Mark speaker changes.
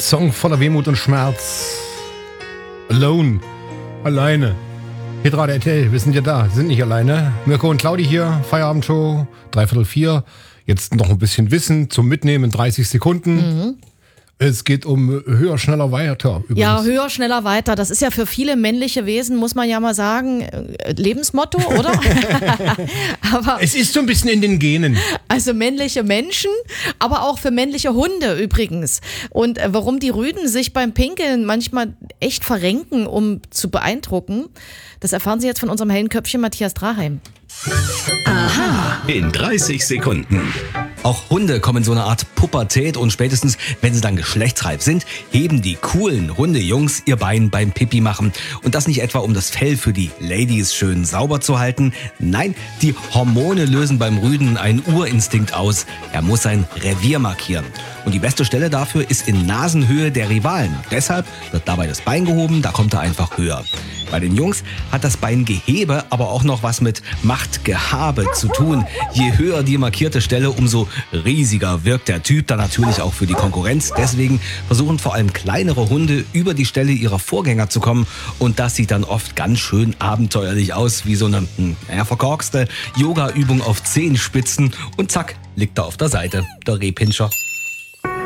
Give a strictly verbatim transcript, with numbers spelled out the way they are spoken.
Speaker 1: Song voller Wehmut und Schmerz. Alone. Alleine. Petra der R T L, wir sind ja da, sind nicht alleine. Mirko und Claudi hier, Feierabendshow, dreiviertel vier. Jetzt noch ein bisschen Wissen zum Mitnehmen in dreißig Sekunden. Mhm. Es geht um höher, schneller, weiter. Übrigens.
Speaker 2: Ja, höher, schneller, weiter. Das ist ja für viele männliche Wesen, muss man ja mal sagen, Lebensmotto, oder? Aber
Speaker 1: es ist so ein bisschen in den Genen.
Speaker 2: Also männliche Menschen, aber auch für männliche Hunde übrigens. Und warum die Rüden sich beim Pinkeln manchmal echt verrenken, um zu beeindrucken, das erfahren Sie jetzt von unserem hellen Köpfchen Matthias Draheim.
Speaker 3: Aha. In dreißig Sekunden.
Speaker 4: Auch Hunde kommen in so eine Art Pubertät und spätestens, wenn sie dann geschlechtsreif sind, heben die coolen Hundejungs ihr Bein beim Pipi machen. Und das nicht etwa, um das Fell für die Ladies schön sauber zu halten. Nein, die Hormone lösen beim Rüden einen Urinstinkt aus. Er muss sein Revier markieren. Und die beste Stelle dafür ist in Nasenhöhe der Rivalen. Deshalb wird dabei das Bein gehoben, da kommt er einfach höher. Bei den Jungs hat das Beingehebe aber auch noch was mit Machtgehabe zu tun. Je höher die markierte Stelle, umso riesiger wirkt der Typ dann natürlich auch für die Konkurrenz. Deswegen versuchen vor allem kleinere Hunde über die Stelle ihrer Vorgänger zu kommen. Und das sieht dann oft ganz schön abenteuerlich aus, wie so eine ja, verkorkste Yoga-Übung auf Zehenspitzen. Und zack, liegt er auf der Seite, der Rehpinscher.